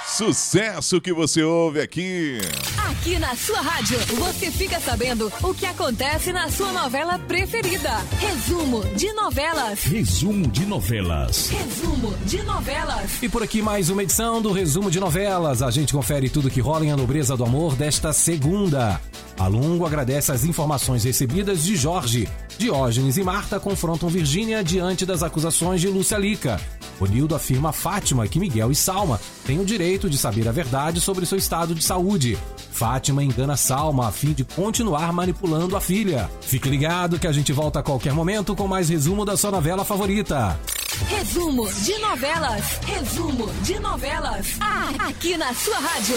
Sucesso que você ouve aqui. Aqui na sua rádio, você fica sabendo o que acontece na sua novela preferida. Resumo de novelas. Resumo de novelas. Resumo de novelas. E por aqui mais uma edição do Resumo de Novelas. A gente confere tudo que rola em A Nobreza do Amor desta segunda. A Lungo agradece as informações recebidas de Jorge. Diógenes e Marta confrontam Virgínia diante das acusações de Lúcia Lica. Onildo afirma a Fátima que Miguel e Salma têm o direito de saber a verdade sobre seu estado de saúde. Fátima engana Salma a fim de continuar manipulando a filha. Fique ligado que a gente volta a qualquer momento com mais resumo da sua novela favorita. Resumo de novelas. Resumo de novelas. Aqui na sua rádio.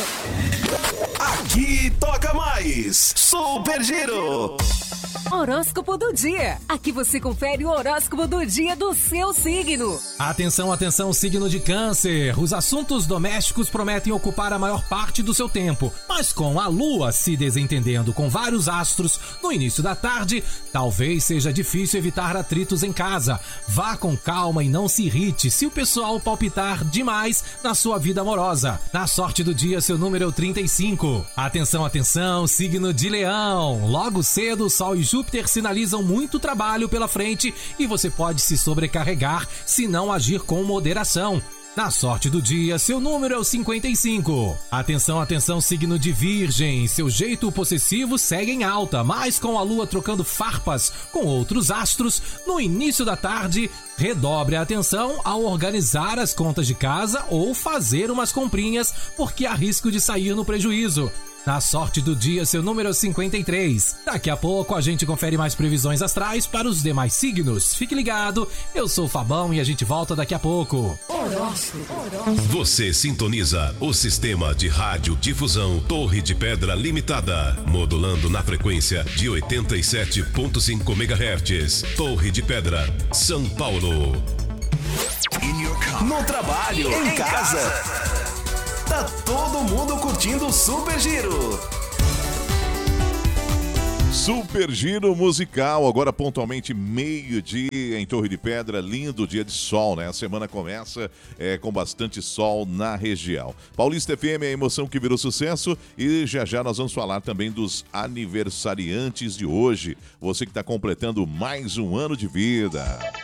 Aqui toca mais Super Giro. Horóscopo do dia. Aqui você confere o horóscopo do dia do seu signo. Atenção, atenção, signo de Câncer. Os assuntos domésticos prometem ocupar a maior parte do seu tempo, mas com a lua se desentendendo com vários astros no início da tarde, talvez seja difícil evitar atritos em casa. Vá com calma e não se irrite se o pessoal palpitar demais na sua vida amorosa. Na sorte do dia, seu número é o 35. Atenção, atenção, signo de Leão. Logo cedo, o Sol e Júpiter sinalizam muito trabalho pela frente e você pode se sobrecarregar se não agir com moderação. Na sorte do dia, seu número é o 55. Atenção, atenção, signo de Virgem. Seu jeito possessivo segue em alta, mas com a lua trocando farpas com outros astros, no início da tarde, redobre a atenção ao organizar as contas de casa ou fazer umas comprinhas, porque há risco de sair no prejuízo. Na sorte do dia, seu número é 53. Daqui a pouco a gente confere mais previsões astrais para os demais signos. Fique ligado, eu sou o Fabão e a gente volta daqui a pouco. Você sintoniza o sistema de radiodifusão Torre de Pedra Limitada, modulando na frequência de 87.5 MHz. Torre de Pedra, São Paulo. No trabalho, em casa. Tá todo mundo curtindo o Super Giro. Super Giro musical, agora pontualmente meio-dia em Torre de Pedra, lindo dia de sol, né? A semana começa com bastante sol na região. Paulista FM é a emoção que virou sucesso e já já nós vamos falar também dos aniversariantes de hoje. Você que está completando mais um ano de vida.